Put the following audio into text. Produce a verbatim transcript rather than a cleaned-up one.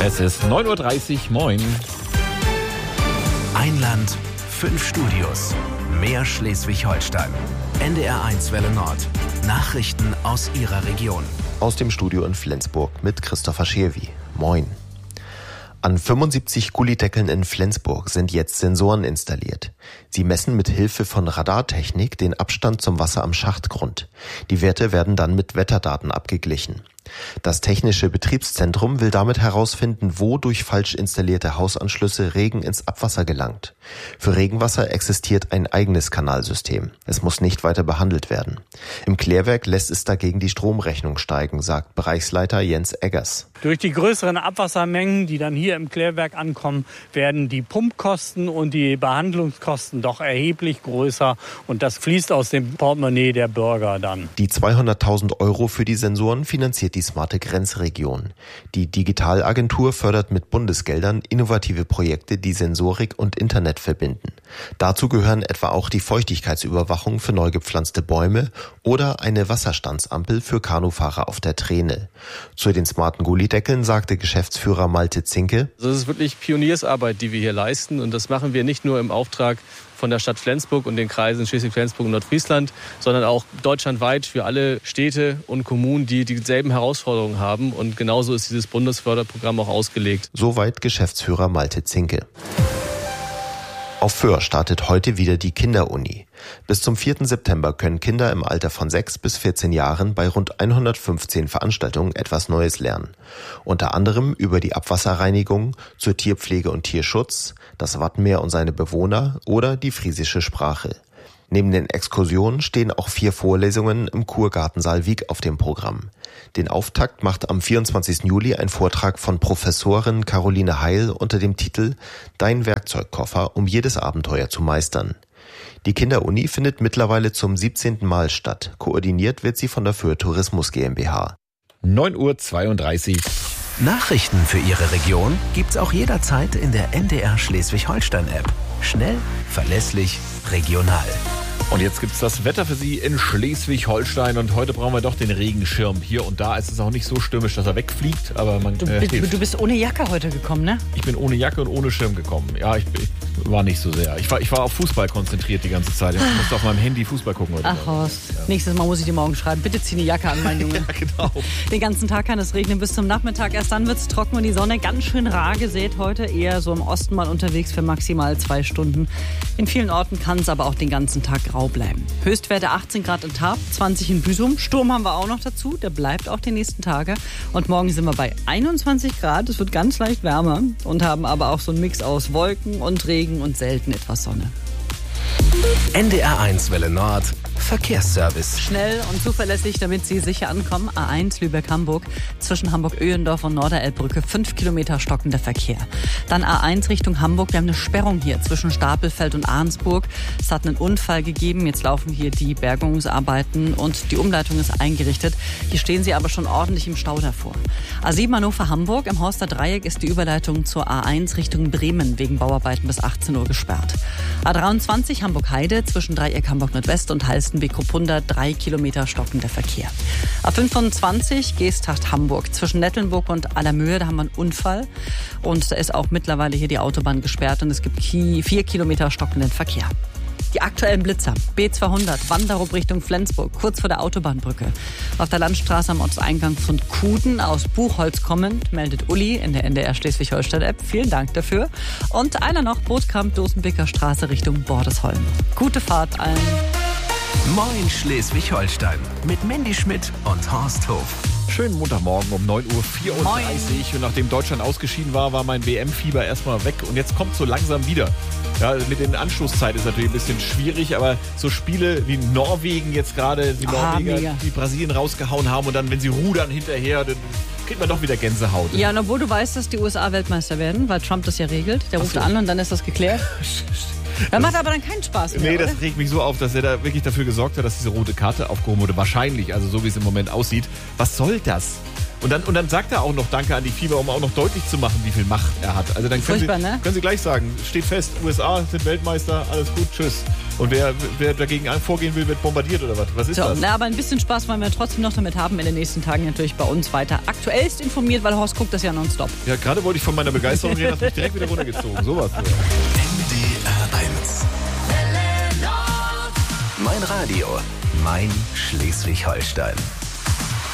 Es ist neun Uhr dreißig, moin. Ein Land, fünf Studios, mehr Schleswig-Holstein. N D R eins Welle Nord. Nachrichten aus Ihrer Region. Aus dem Studio in Flensburg mit Christopher Scherwi. Moin. An fünfundsiebzig Gullydeckeln in Flensburg sind jetzt Sensoren installiert. Sie messen mit Hilfe von Radartechnik den Abstand zum Wasser am Schachtgrund. Die Werte werden dann mit Wetterdaten abgeglichen. Das Technische Betriebszentrum will damit herausfinden, wo durch falsch installierte Hausanschlüsse Regen ins Abwasser gelangt. Für Regenwasser existiert ein eigenes Kanalsystem. Es muss nicht weiter behandelt werden. Im Klärwerk lässt es dagegen die Stromrechnung steigen, sagt Bereichsleiter Jens Eggers. Durch die größeren Abwassermengen, die dann hier im Klärwerk ankommen, werden die Pumpkosten und die Behandlungskosten doch erheblich größer. Und das fließt aus dem Portemonnaie der Bürger dann. Die zweihunderttausend Euro für die Sensoren finanziert die smarte Grenzregion. Die Digitalagentur fördert mit Bundesgeldern innovative Projekte, die Sensorik und Internet verbinden. Dazu gehören etwa auch die Feuchtigkeitsüberwachung für neu gepflanzte Bäume oder eine Wasserstandsampel für Kanufahrer auf der Treene. Zu den smarten Gullydeckeln sagte Geschäftsführer Malte Zinke: Das ist wirklich Pioniersarbeit, die wir hier leisten, und das machen wir nicht nur im Auftrag von der Stadt Flensburg und den Kreisen Schleswig-Flensburg und Nordfriesland, sondern auch deutschlandweit für alle Städte und Kommunen, die dieselben Herausforderungen haben. Und genauso ist dieses Bundesförderprogramm auch ausgelegt. Soweit Geschäftsführer Malte Zinke. Auf Föhr startet heute wieder die Kinderuni. Bis zum vierten September können Kinder im Alter von sechs bis vierzehn Jahren bei rund hundertfünfzehn Veranstaltungen etwas Neues lernen. Unter anderem über die Abwasserreinigung, zur Tierpflege und Tierschutz, das Wattenmeer und seine Bewohner oder die friesische Sprache. Neben den Exkursionen stehen auch vier Vorlesungen im Kurgartensaal Wiek auf dem Programm. Den Auftakt macht am vierundzwanzigsten Juli ein Vortrag von Professorin Caroline Heil unter dem Titel »Dein Werkzeugkoffer, um jedes Abenteuer zu meistern«. Die Kinderuni findet mittlerweile zum siebzehnten Mal statt. Koordiniert wird sie von der Föhr Tourismus GmbH. neun Uhr zweiunddreißig. Nachrichten für Ihre Region gibt's auch jederzeit in der N D R Schleswig-Holstein-App. Schnell, verlässlich, regional. Und jetzt gibt's das Wetter für Sie in Schleswig-Holstein. Und heute brauchen wir doch den Regenschirm. Hier und da ist es auch nicht so stürmisch, dass er wegfliegt. Aber man, du, äh, du bist ohne Jacke heute gekommen, ne? Ich bin ohne Jacke und ohne Schirm gekommen. Ja, ich, ich war nicht so sehr. Ich war, ich war auf Fußball konzentriert die ganze Zeit. Ich musste auf meinem Handy Fußball gucken heute. Ach Horst, ja. Nächstes Mal muss ich dir morgen schreiben. Bitte zieh eine Jacke an, mein Junge. Ja, genau. Den ganzen Tag kann es regnen bis zum Nachmittag. Erst dann wird es trocken und die Sonne ganz schön rar gesät heute. Eher so im Osten mal unterwegs für maximal zwei Stunden. In vielen Orten kann es aber auch den ganzen Tag grau bleiben. Höchstwerte achtzehn Grad in Tarp, zwanzig in Büsum. Sturm haben wir auch noch dazu. Der bleibt auch die nächsten Tage. Und morgen sind wir bei einundzwanzig Grad. Es wird ganz leicht wärmer und haben aber auch so einen Mix aus Wolken und Regen und selten etwas Sonne. N D R eins Welle Nord. Verkehrsservice. Schnell und zuverlässig, damit Sie sicher ankommen. A eins Lübeck-Hamburg zwischen Hamburg-Öhendorf und Norderelbbrücke. Fünf Kilometer stockender Verkehr. Dann A eins Richtung Hamburg. Wir haben eine Sperrung hier zwischen Stapelfeld und Arnsburg. Es hat einen Unfall gegeben. Jetzt laufen hier die Bergungsarbeiten und die Umleitung ist eingerichtet. Hier stehen Sie aber schon ordentlich im Stau davor. A sieben Hannover-Hamburg. Im Horster Dreieck ist die Überleitung zur A eins Richtung Bremen wegen Bauarbeiten bis achtzehn Uhr gesperrt. A dreiundzwanzig Hamburg-Heide zwischen Dreieck Hamburg-Nordwest und Halstenbek-Ruppunda, drei Kilometer stockender Verkehr. A fünfundzwanzig Geesthacht-Hamburg zwischen Nettelnburg und Allermöhe, da haben wir einen Unfall und da ist auch mittlerweile hier die Autobahn gesperrt und es gibt vier Kilometer stockenden Verkehr. Die aktuellen Blitzer. B zweihundert, Wanderup Richtung Flensburg, kurz vor der Autobahnbrücke. Auf der Landstraße am Ortseingang von Kuden aus Buchholz kommend, meldet Uli in der N D R Schleswig-Holstein-App. Vielen Dank dafür. Und einer noch, Bootkamp-Dosenbeker Straße Richtung Bordesholm. Gute Fahrt allen. Moin Schleswig-Holstein mit Mandy Schmidt und Horst Hof. Schönen Montagmorgen um neun Uhr vierunddreißig. Und nachdem Deutschland ausgeschieden war, war mein W M-Fieber erstmal weg. Und jetzt kommt so langsam wieder. Ja, mit den Anschlusszeit ist natürlich ein bisschen schwierig, aber so Spiele wie Norwegen jetzt gerade, die Norweger, ah, die Brasilien rausgehauen haben und dann, wenn sie rudern hinterher, dann kriegt man doch wieder Gänsehaut. Ja, und obwohl du weißt, dass die U S A Weltmeister werden, weil Trump das ja regelt. Der ruft so an und dann ist das geklärt. Das macht aber dann keinen Spaß mehr, Nee, das oder? regt mich so auf, dass er da wirklich dafür gesorgt hat, dass diese rote Karte aufgehoben wurde. Wahrscheinlich, also so wie es im Moment aussieht. Was soll das? Und dann, und dann sagt er auch noch Danke an die FIBA, um auch noch deutlich zu machen, wie viel Macht er hat. Also dann können, Furchtbar, Sie, ne? können Sie gleich sagen, steht fest, U S A sind Weltmeister, alles gut, tschüss. Und wer, wer dagegen vorgehen will, wird bombardiert oder was? Was ist So, das? na, aber ein bisschen Spaß wollen wir trotzdem noch damit haben, in den nächsten Tagen natürlich bei uns weiter aktuellst informiert, weil Horst guckt das ja nonstop. Ja, gerade wollte ich von meiner Begeisterung reden, hast mich direkt wieder runtergezogen. Sowas. N D R eins. Mein Radio, mein Schleswig-Holstein.